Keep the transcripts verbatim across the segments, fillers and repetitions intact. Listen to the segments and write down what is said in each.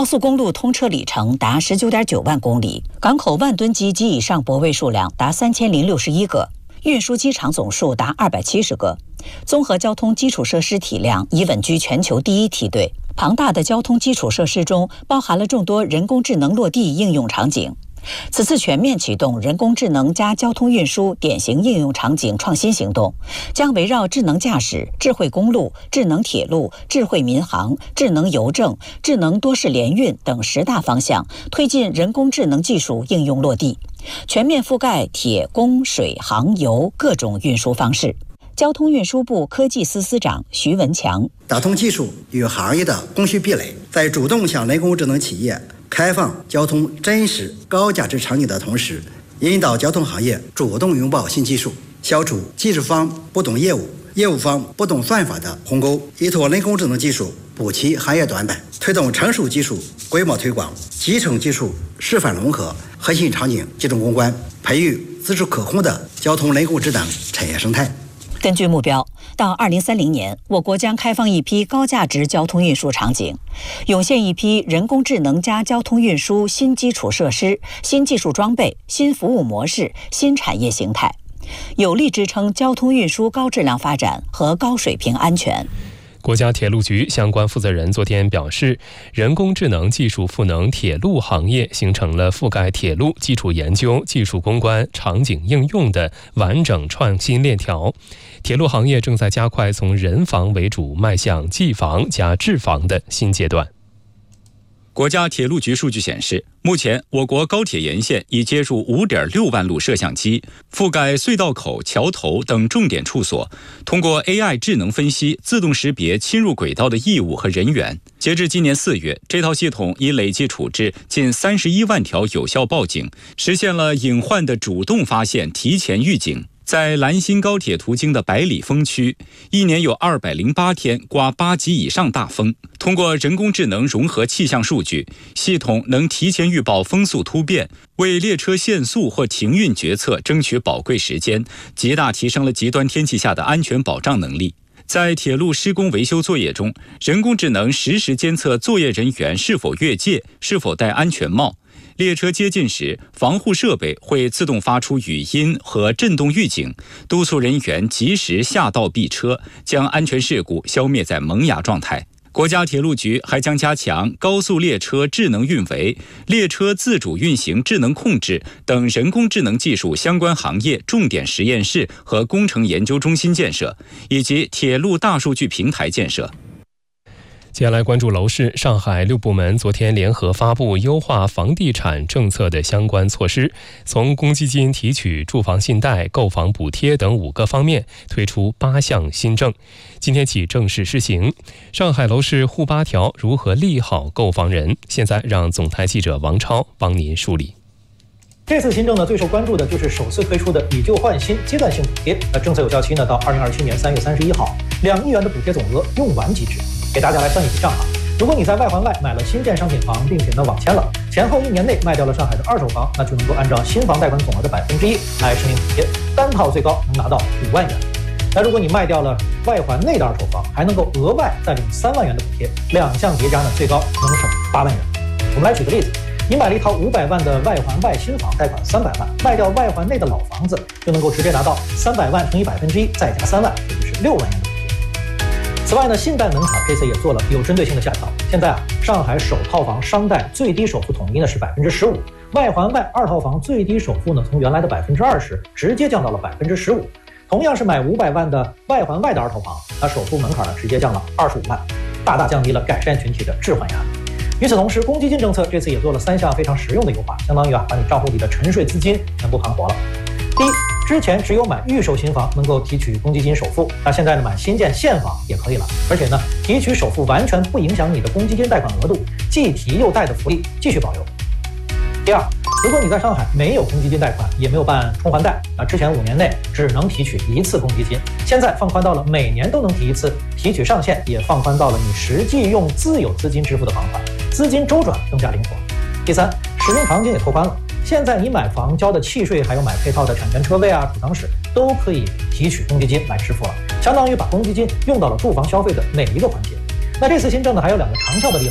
高速公路通车里程达十九点九万公里，港口万吨级及以上泊位数量达三千零六十一个，运输机场总数达二百七十个，综合交通基础设施体量已稳居全球第一梯队。庞大的交通基础设施中包含了众多人工智能落地应用场景。此次全面启动人工智能加交通运输典型应用场景创新行动，将围绕智能驾驶、智慧公路、智能铁路、智慧民航、智能邮政、智能多式联运等十大方向，推进人工智能技术应用落地，全面覆盖铁、公、水、航、油各种运输方式。交通运输部科技司司长徐文强： 打通技术与行业的供需壁垒，在主动向人工智能企业开放交通真实高价值场景的同时，引导交通行业主动拥抱新技术，消除技术方不懂业务、业务方不懂算法的鸿沟，依托人工智能技术补齐行业短板，推动成熟技术规模推广、集成技术示范融合、核心场景集中攻关，培育自主可控的交通人工智能产业生态。 根据目标，到二零三零年，我国将开放一批高价值交通运输场景，涌现一批人工智能加交通运输新基础设施、新技术装备、新服务模式、新产业形态，有力支撑交通运输高质量发展和高水平安全。 国家铁路局相关负责人昨天表示，人工智能技术赋能铁路行业，形成了覆盖铁路基础研究、技术攻关、场景应用的完整创新链条。铁路行业正在加快从人防为主迈向技防加智防的新阶段。 国家铁路局数据显示，目前我国高铁沿线已接入 五点六万路摄像机，覆盖隧道口、桥头等重点处所，通过 A I 智能分析，自动识别侵入轨道的异物和人员。截至今年四月，这套系统已累计处置近三十一万条有效报警，实现了隐患的主动发现、提前预警。在兰新高铁途经的百里风区，一年有二百零八天刮八级以上大风。通过人工智能融合气象数据，系统能提前预报风速突变，为列车限速或停运决策争取宝贵时间，极大提升了极端天气下的安全保障能力。在铁路施工维修作业中，人工智能实时监测作业人员是否越界、是否戴安全帽。列车接近时，防护设备会自动发出语音和震动预警，督促人员及时下道避车，将安全事故消灭在萌芽状态。国家铁路局还将加强高速列车智能运维、列车自主运行智能控制等人工智能技术相关行业重点实验室和工程研究中心建设，以及铁路大数据平台建设。 接下来关注楼市。上海六部门昨天联合发布优化房地产政策的相关措施，从公积金提取、住房信贷、购房补贴等五个方面推出八项新政，今天起正式施行。上海楼市沪八条如何利好购房人？现在让总台记者王超帮您梳理。 这次新政呢，最受关注的就是首次推出的以旧换新阶段性补贴。呃，政策有效期呢到二零二七年三月三十一号，两亿元的补贴总额用完即止。给大家来算一笔账啊，如果你在外环外买了新建商品房，并且呢网签了，前后一年内卖掉了上海的二手房，那就能够按照新房贷款总额的百分之一来申领补贴，单套最高能拿到五万元。那如果你卖掉了外环内的二手房，还能够额外再领三万元的补贴，两项叠加呢，最高能省八万元。我们来举个例子，你买了一套五百万的外环外新房，贷款三百万，卖掉外环内的老房子，就能够直接拿到三百万乘以百分之一，再加三万，也就是六万元的补贴。此外呢，信贷门槛这次也做了有针对性的下调。现在啊，上海首套房商贷最低首付统一呢是百分之十五，外环外二套房最低首付呢从原来的百分之二十直接降到了百分之十五。同样是买五百万的外环外的二套房，那首付门槛呢直接降了二十五万，大大降低了改善群体的置换压力。与此同时，公积金政策这次也做了三项非常实用的优化，相当于啊把你账户里的沉睡资金全部盘活了。第一，之前只有买预售新房能够提取公积金首付，那现在呢买新建现房也可以了，而且呢提取首付完全不影响你的公积金贷款额度，既提又贷的福利继续保留。第二，如果你在上海没有公积金贷款，也没有办充还贷，那之前五年内只能提取一次公积金，现在放宽到了每年都能提一次，提取上限也放宽到了你实际用自有资金支付的房款，资金周转更加灵活。第三，使用场景也拓宽了，现在你买房交的契税，还有买配套的产权车位啊、储藏室，都可以提取公积金来支付了，相当于把公积金用到了住房消费的每一个环节。那这次新政呢还有两个长效的利好。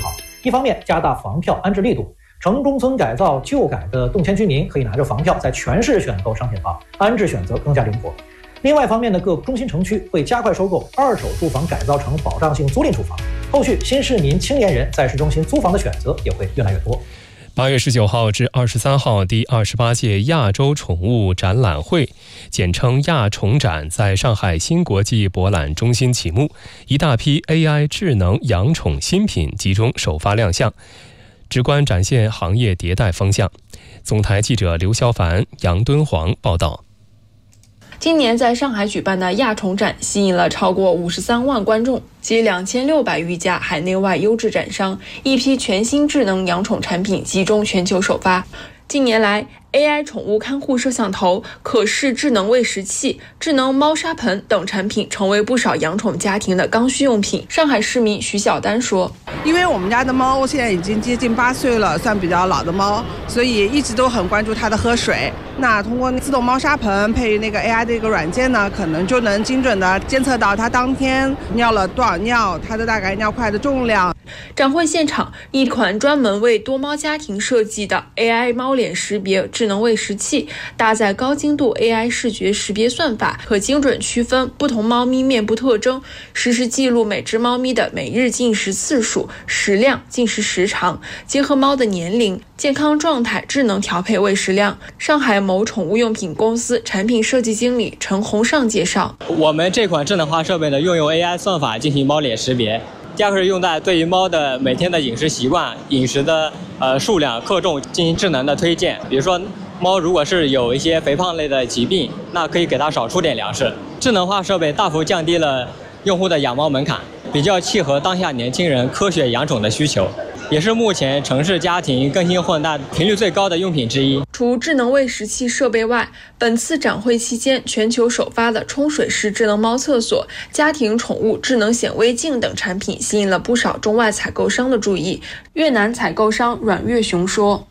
一方面加大房票安置力度，城中村改造旧改的动迁居民可以拿着房票在全市选购商品房，安置选择更加灵活。另外一方面呢，各中心城区会加快收购二手住房改造成保障性租赁住房，后续新市民青年人在市中心租房的选择也会越来越多。 八月十九号至二十三号，第二十八届亚洲宠物展览会，简称亚宠展，在上海新国际博览中心启幕。一大批 A I 智能养宠新品集中首发亮相，直观展现行业迭代风向。总台记者刘潇凡、杨敦煌报道。 今年在上海举办的亚宠展吸引了超过五十三万观众及两千六百余家海内外优质展商，一批全新智能养宠产品集中全球首发。近年来 A I 宠物看护摄像头、可视智能喂食器、智能猫砂盆等产品成为不少养宠家庭的刚需用品。上海市民徐小丹说：“ 因为我们家的猫现在已经接近八岁了，算比较老的猫，所以一直都很关注它的喝水。那通过自动猫砂盆配那个 A I 的一个软件呢，可能就能精准的监测到它当天尿了多少尿，它的大概尿块的重量。” 展会现场，一款专门为多猫家庭设计的 A I 猫脸识别智能喂食器，搭载高精度 A I 视觉识别算法，可精准区分不同猫咪面部特征，实时记录每只猫咪的每日进食次数、食量、进食时长，结合猫的年龄、健康状态，智能调配喂食量。上海某宠物用品公司产品设计经理陈洪尚介绍：“ 我们这款智能化设备呢，运用 A I 算法进行猫脸识别。第二个是用在对于猫的每天的饮食习惯、饮食的呃数量、克重进行智能的推荐。比如说，猫如果是有一些肥胖类的疾病，那可以给它少出点粮食。智能化设备大幅降低了用户的养猫门槛，比较契合当下年轻人科学养宠的需求。”也是目前城市家庭更新换代频率最高的用品之一。 除智能喂食器设备外，本次展会期间全球首发的冲水式智能猫厕所、家庭宠物智能显微镜等产品吸引了不少中外采购商的注意。越南采购商阮月雄说：“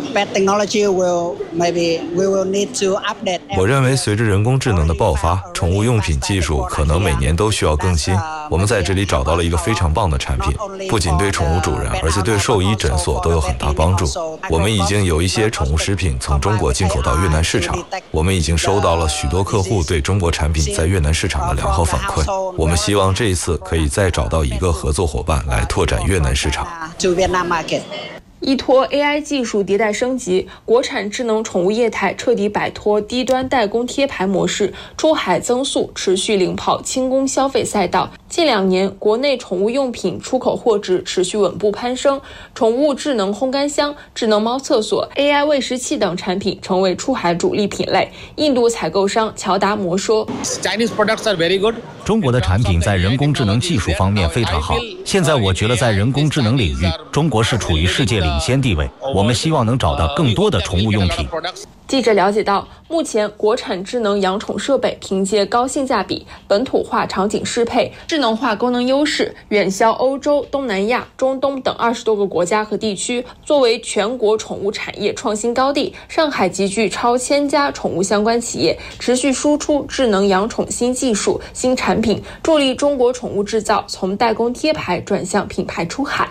我认为随着人工智能的爆发，宠物用品技术可能每年都需要更新。我们在这里找到了一个非常棒的产品，不仅对宠物主人，而且对兽医诊所都有很大帮助。我们已经有一些宠物食品从中国进口到越南市场，我们已经收到了许多客户对中国产品在越南市场的良好反馈。我们希望这一次可以再找到一个合作伙伴来拓展越南市场。” 依托 A I 技术迭代升级，国产智能宠物业态彻底摆脱低端代工贴牌模式，出海增速持续领跑轻工消费赛道。近两年，国内宠物用品出口货值持续稳步攀升，宠物智能烘干箱、智能猫厕所、A I 喂食器等产品成为出海主力品类。印度采购商乔达摩说：“ 中国的产品在人工智能技术方面非常好，现在我觉得在人工智能领域，中国是处于世界领先地位。我们希望能找到更多的宠物用品。” 记者了解到，目前国产智能养宠设备凭借高性价比、本土化场景适配、智能化功能优势，远销欧洲、东南亚、中东等二十多个国家和地区。作为全国宠物产业创新高地，上海集聚超千家宠物相关企业，持续输出智能养宠新技术、新产品，助力中国宠物制造从代工贴牌转向品牌出海。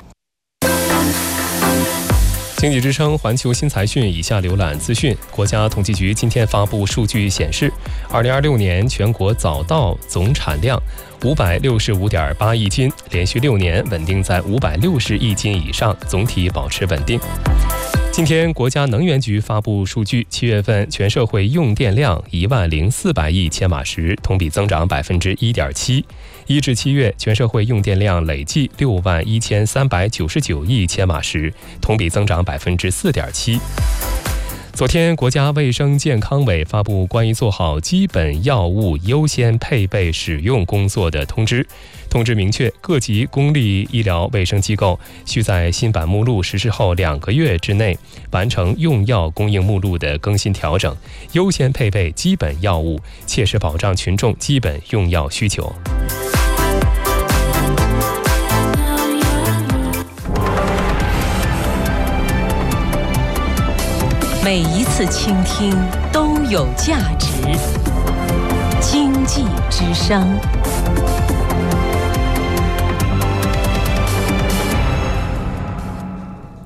经济之声环球新财讯，以下浏览资讯。国家统计局今天发布数据显示，二零二六年全国早稻总产量五百六十五点八亿斤，连续六年稳定在五百六十亿斤以上，总体保持稳定。今天，国家能源局发布数据，七月份全社会用电量一万零四百亿千瓦时，同比增长百分之一点七。一至七月，全社会用电量累计六万一千三百九十九亿千瓦时，同比增长百分之四点七。昨天，国家卫生健康委发布关于做好基本药物优先配备使用工作的通知。通知明确，各级公立医疗卫生机构需在新版目录实施后两个月之内，完成用药供应目录的更新调整，优先配备基本药物，切实保障群众基本用药需求。 每一次倾听都有价值。经济之声。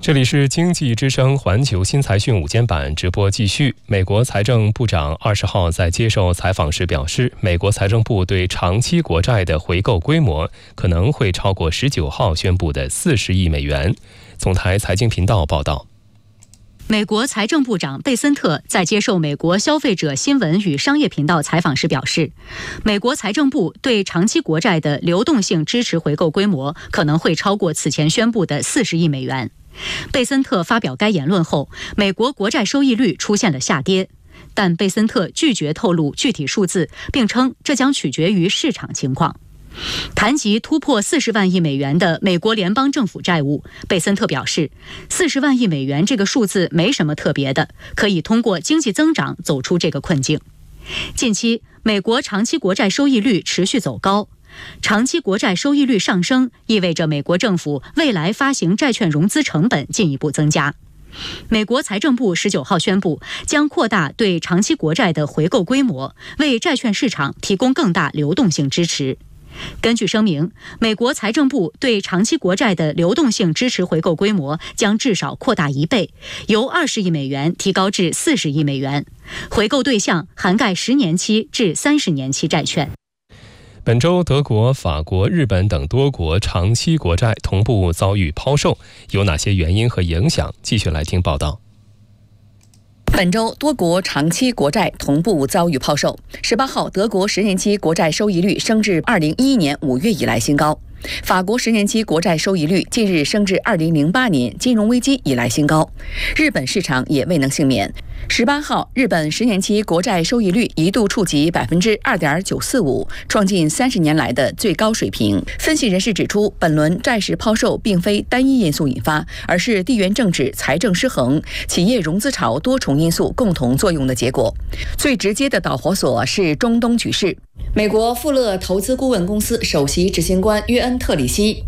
这里是经济之声环球新财讯午间版直播继续。美国财政部长二十号在接受采访时表示，美国财政部对长期国债的回购规模可能会超过十九号宣布的四十亿美元。总台财经频道报道。 美国财政部长贝森特在接受美国消费者新闻与商业频道采访时表示，美国财政部对长期国债的流动性支持回购规模可能会超过此前宣布的四十亿美元。贝森特发表该言论后，美国国债收益率出现了下跌，但贝森特拒绝透露具体数字，并称这将取决于市场情况。谈及突破四十万亿美元的美国联邦政府债务，贝森特表示，四十万亿美元这个数字没什么特别的，可以通过经济增长走出这个困境。近期，美国长期国债收益率持续走高。长期国债收益率上升，意味着美国政府未来发行债券融资成本进一步增加。美国财政部十九号宣布，将扩大对长期国债的回购规模，为债券市场提供更大流动性支持。根据声明，美国财政部对长期国债的流动性支持回购规模将至少扩大一倍，由二十亿美元提高至四十亿美元，回购对象涵盖十年期至三十年期债券。 本周，德国、法国、日本等多国长期国债同步遭遇抛售，有哪些原因和影响？继续来听报道。 本周，多国长期国债同步遭遇抛售。十八号，德国十年期国债收益率升至二零一一年五月以来新高。法国十年期国债收益率近日升至二零零八年金融危机以来新高。日本市场也未能幸免。十八号，日本十年期国债收益率一度触及百分之二点九四五，创近三十年来的最高水平。分析人士指出，本轮债市抛售并非单一因素引发，而是地缘政治、财政失衡、企业融资潮多重因素共同作用的结果。最直接的导火索是中东局势。美国富勒投资顾问公司首席执行官约恩·特里西。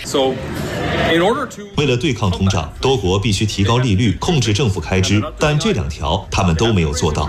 为了对抗通胀，多国必须提高利率，控制政府开支，但这两条他们都没有做到。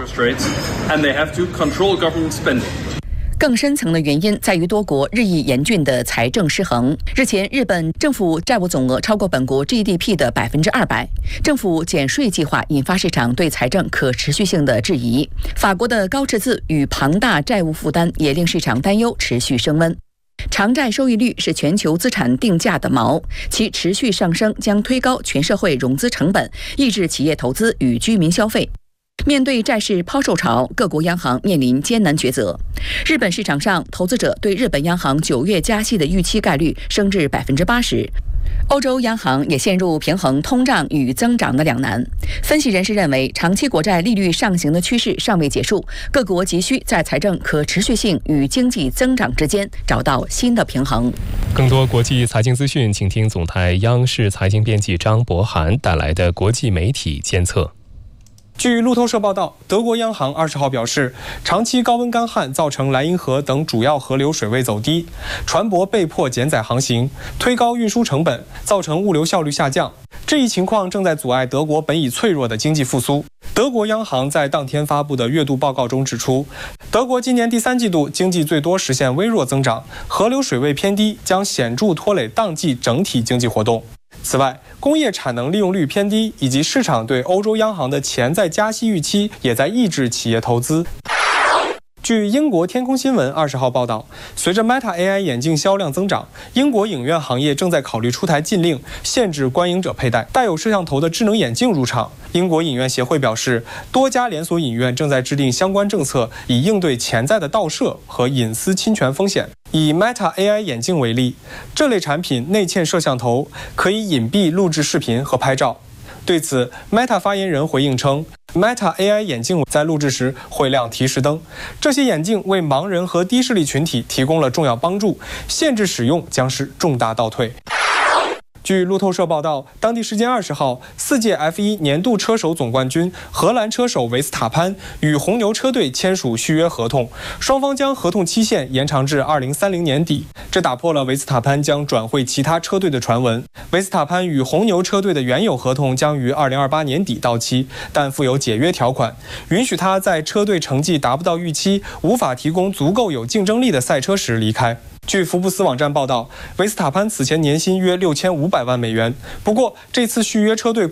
更深层的原因在于多国日益严峻的财政失衡。日前，日本政府债务总额超过本国 G D P 的百分之二百，政府减税计划引发市场对财政可持续性的质疑。法国的高赤字与庞大债务负担也令市场担忧持续升温。长债收益率是全球资产定价的锚，其持续上升将推高全社会融资成本，抑制企业投资与居民消费。面对债市抛售潮，各国央行面临艰难抉择。日本市场上，投资者对日本央行九月加息的预期概率升至百分之八十。欧洲央行也陷入平衡通胀与增长的两难。分析人士认为，长期国债利率上行的趋势尚未结束，各国急需在财政可持续性与经济增长之间找到新的平衡。 更多国际财经资讯，请听总台央视财经编辑张博涵带来的国际媒体监测。 据路透社报道，德国央行二十号表示，长期高温干旱造成莱茵河等主要河流水位走低，船舶被迫减载航行，推高运输成本，造成物流效率下降。这一情况正在阻碍德国本已脆弱的经济复苏。德国央行在当天发布的月度报告中指出，德国今年第三季度经济最多实现微弱增长，河流水位偏低将显著拖累当季整体经济活动。此外，工业产能利用率偏低，以及市场对欧洲央行的潜在加息预期，也在抑制企业投资。据英国天空新闻二十号报道，随着 Meta A I 眼镜销量增长，英国影院行业正在考虑出台禁令，限制观影者佩戴带有摄像头的智能眼镜入场。英国影院协会表示，多家连锁影院正在制定相关政策，以应对潜在的盗摄和隐私侵权风险。以 Meta A I 眼镜为例，这类产品内嵌摄像头，可以隐蔽录制视频和拍照。对此 ，Meta 发言人回应称 ，Meta A I 眼镜在录制时会亮提示灯，这些眼镜为盲人和低视力群体提供了重要帮助，限制使用将是重大倒退。据路透社报道，当地时间二十号，四届 F 一 年度车手总冠军荷兰车手维斯塔潘与红牛车队签署续约合同，双方将合同期限延长至二零三零年底。这打破了维斯塔潘将转会其他车队的传闻。维斯塔潘与红牛车队的原有合同将于二零二八年底到期，但附有解约条款，允许他在车队成绩达不到预期、无法提供足够有竞争力的赛车时离开。 据福布斯网站报道，维斯塔潘此前年薪约六千五百万美元，不过这次续约车队